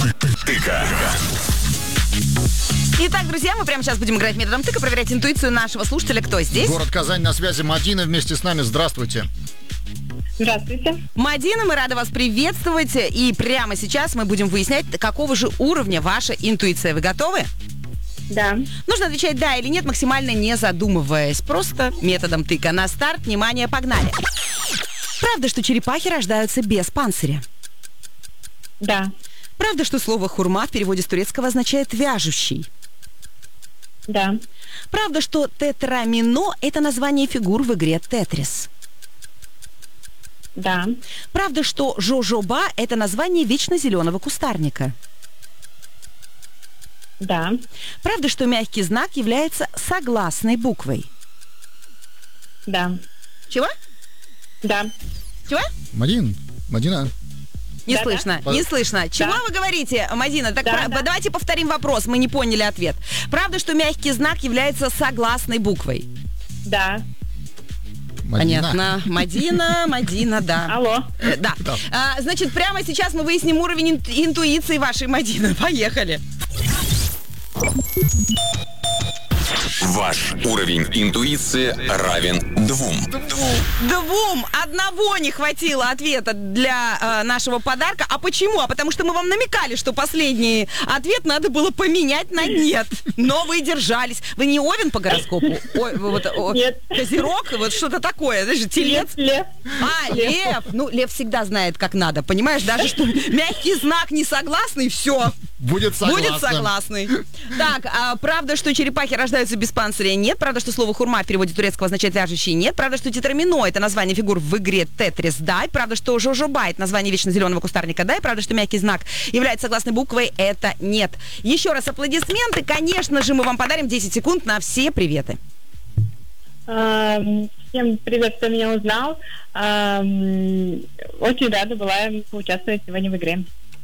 Тыка. Итак, друзья, мы прямо сейчас будем играть методом тыка, проверять интуицию нашего слушателя. Кто здесь? Город Казань, на связи Мадина вместе с нами. Здравствуйте. Здравствуйте. Мадина, мы рады вас приветствовать. И прямо сейчас мы будем выяснять, какого же уровня ваша интуиция. Вы готовы? Да. Нужно отвечать «да» или «нет», максимально не задумываясь. Просто методом тыка. На старт, внимание, погнали. Правда, что черепахи рождаются без панциря? Да. Правда, что слово «хурма» в переводе с турецкого означает «вяжущий»? Да. Правда, что тетрамино – это название фигур в игре «Тетрис»? Да. Правда, что жожоба – это название вечно зеленого кустарника? Да. Правда, что мягкий знак является согласной буквой? Да. Чего? Да. Чего? Мадина. Не Да-да. слышно, не слышно. Чего вы говорите, Мадина? Так давайте повторим вопрос, мы не поняли ответ. Правда, что мягкий знак является согласной буквой? Да. Мадина. Понятно. Мадина, да. Алло. Да. Значит, прямо сейчас мы выясним уровень интуиции вашей Мадины. Поехали. Ваш уровень интуиции равен 2. Одного не хватило ответа для нашего подарка. А почему? А потому что мы вам намекали, что последний ответ надо было поменять на «нет». Но вы держались. Вы не Овен по гороскопу? Нет. Козерог? Вот что-то такое. Знаешь, телец? Лев. Лев. Ну, лев всегда знает, как надо. Понимаешь, даже что мягкий знак не согласный, все. Будет согласный. Так, правда, что черепахи рождаются без панциря? Нет. Правда, что слово «хурма» в переводе турецкого означает «вяжущий»? Нет. Правда, что тетрамино – это название фигур в игре «Тетрис»? Да. И правда, что жожоба – это название вечно зеленого кустарника? Да. И правда, что мягкий знак является согласной буквой? Это нет. Еще раз аплодисменты. Конечно же, мы вам подарим 10 секунд на все приветы. Всем привет, кто меня узнал. Очень рада была поучаствовать сегодня в игре.